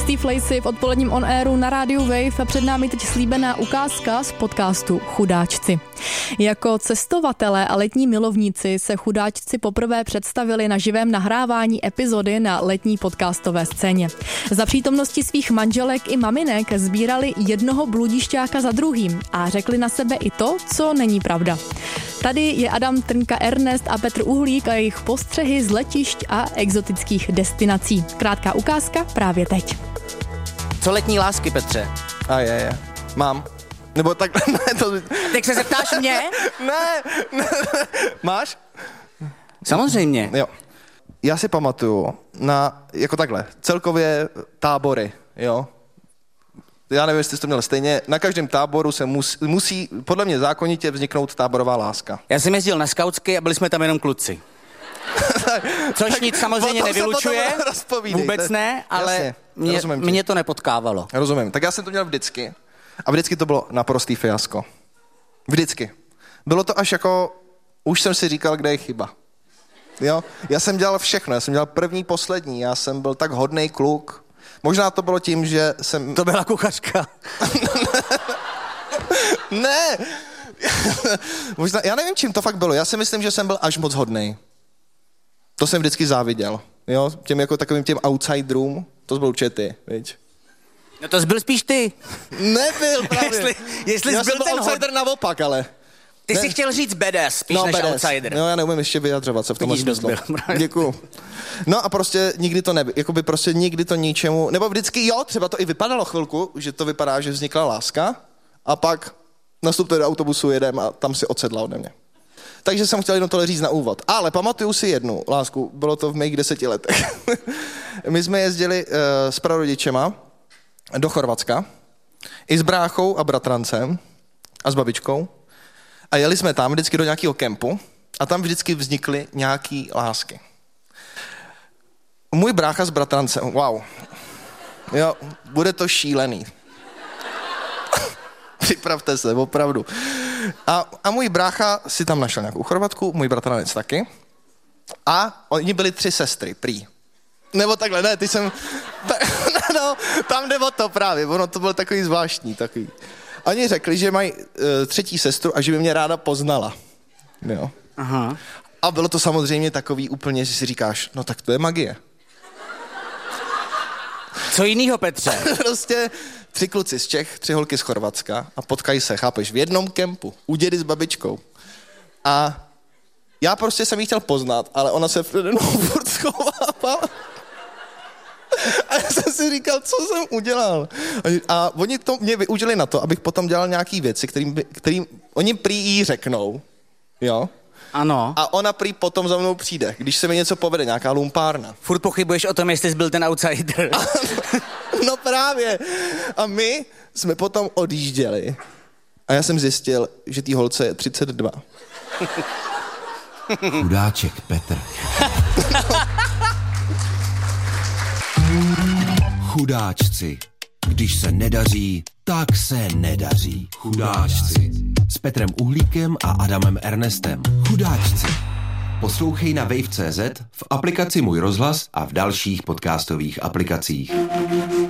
Steve Lacy v odpoledním On Airu na rádiu Wave a před námi teď slíbená ukázka z podcastu Chudáčci. Jako cestovatelé a letní milovníci se Chudáčci poprvé představili na živém nahrávání epizody na letní podcastové scéně. Za přítomnosti svých manželek i maminek sbírali jednoho bludišťáka za druhým a řekli na sebe i to, co není pravda. Tady je Adam Trnka Ernest a Petr Uhlík a jejich postřehy z letišť a exotických destinací. Krátká ukázka právě teď. Co letní lásky, Petře? A je. Mám. Nebo tak, ne, to... Tak se zeptáš mě? Ne. Máš? Samozřejmě. Jo. Já si pamatuju na, jako takhle, celkově tábory, jo. Já nevím, jestli jste to měl stejně. Na každém táboru se musí podle mě zákonitě vzniknout táborová láska. Já jsem jezdil na skautsky a byli jsme tam jenom kluci. Což nic samozřejmě nevylučuje, vůbec ne, ale mě to nepotkávalo. Rozumím, tak já jsem to měl vždycky a vždycky to bylo naprostý fiasko. Vždycky. Bylo to až jako, už jsem si říkal, kde je chyba. Jo? Já jsem dělal všechno, já jsem dělal první, poslední, já jsem byl tak hodnej kluk. Možná to bylo tím, že jsem... To byla kuchařka. Ne! Možná, já nevím, čím to fakt bylo. Já si myslím, že jsem byl až moc hodnej. To jsem vždycky záviděl. Jo? Těm jako takovým těm outsiderům. To byl určitě ty, viď? No to byl spíš ty. Nebyl právě. jestli já byl jsem byl ten outsider naopak, ale... Ty jsi chtěl říct badass spíš než badass. outsider. No já neumím ještě vyjadřovat se v tomhle smyslu. Děkuju. No a prostě nikdy to jakoby prostě nikdy to ničemu, nebo vždycky jo, třeba to i vypadalo chvilku, že to vypadá, že vznikla láska a pak nastupte do autobusu, jedem a tam si odsedla ode mě. Takže jsem chtěl jenom tohle říct na úvod. Ale pamatuju si jednu lásku, bylo to v mých 10 letech. My jsme jezdili s prarodičema do Chorvatska, i s bráchou a bratrancem a s babičkou. A jeli jsme tam vždycky do nějakého kempu a tam vždycky vznikly nějaký lásky. Můj brácha s bratrancem, wow. Jo, bude to šílený. Připravte se, opravdu. A můj brácha si tam našel nějakou Chorvatku, můj bratranec taky. A oni byli 3 sestry, prý. Nebo takhle, ne, ty jsem... No, tam jde o to právě, ono to bylo takový zvláštní, takový. Oni řekli, že mají 3. sestru a že by mě ráda poznala. Jo. Aha. A bylo to samozřejmě takový úplně, že si říkáš, no tak to je magie. Co jinýho, Petře? Prostě 3 kluci z Čech, 3 holky z Chorvatska a potkají se, chápeš, v jednom kempu, u dědy s babičkou. A já prostě jsem jí chtěl poznat, ale ona se přede mnou furt schovávala. A já jsem si říkal, co jsem udělal. A oni to mě využili na to, abych potom dělal nějaký věci, kterým oni prý jí řeknou, jo? Ano. A ona prý potom za mnou přijde, když se mi něco povede, nějaká lumpárna. Furt pochybuješ o tom, jestli jsi byl ten outsider. No právě. A my jsme potom odjížděli. A já jsem zjistil, že tý holce je 32. Chudáček Petr. Chudáčci. Když se nedaří, tak se nedaří. Chudáčci. S Petrem Uhlíkem a Adamem Ernestem. Chudáčci. Poslouchej na wave.cz, v aplikaci Můj rozhlas a v dalších podcastových aplikacích.